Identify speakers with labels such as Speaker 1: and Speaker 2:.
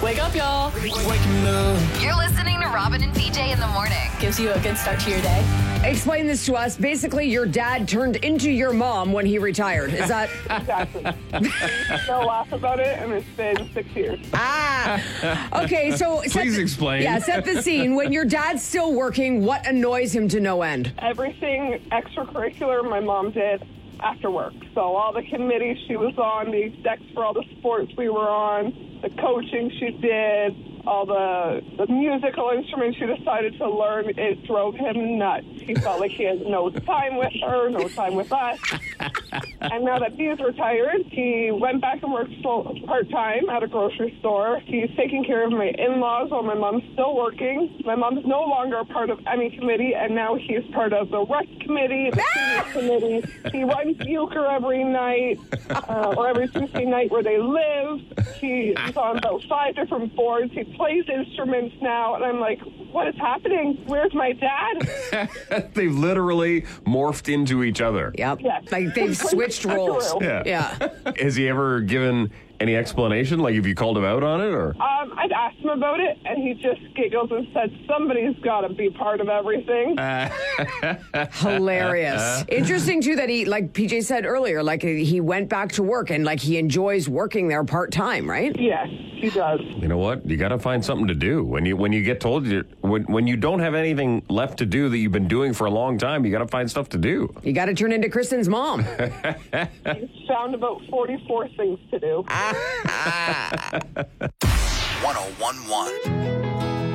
Speaker 1: Wake up, y'all.
Speaker 2: You're listening to Robin and BJ in the morning.
Speaker 1: Gives you a good start to your day.
Speaker 3: Explain this to us. Basically, your dad turned into your mom when he retired. Is that...
Speaker 4: Exactly. We still laugh about it, and it's been 6 years.
Speaker 3: Okay, so...
Speaker 5: Please explain.
Speaker 3: Yeah, set the scene. When your dad's still working, what annoys him to no end?
Speaker 4: Everything extracurricular my mom did after work. So all the committees she was on, the execs for all the sports we were on, the coaching she did, all the musical instruments she decided to learn, it drove him nuts. He felt like he had no time with her, no time with us. And now that he's retired, he went back and worked part-time at a grocery store. He's taking care of my in-laws while my mom's still working. My mom's no longer a part of any committee, and now he's part of the rec committee, the senior committee. He runs euchre every night, or every Tuesday night where they live. He's on about 5 different boards. He plays instruments now, and I'm like, what is happening? Where's my dad?
Speaker 5: They've literally morphed into each other.
Speaker 3: Yep.
Speaker 4: Yes.
Speaker 3: Like they've switched roles. Yeah.
Speaker 5: Has he ever given any explanation? Like, have you called him out on it, or?
Speaker 4: I'd asked him about it, and he just giggles and said, somebody's got to be part of everything.
Speaker 3: Hilarious. Interesting, too, that he, like PJ said earlier, like he went back to work and like he enjoys working there part-time, right?
Speaker 4: Yes, he does.
Speaker 5: You know what? You got to find something to do. When you get told, when you don't have anything left to do that you've been doing for a long time, you got to find stuff to do.
Speaker 3: You got to turn into Kristen's mom.
Speaker 4: He's found about 44 things to do.
Speaker 6: 1011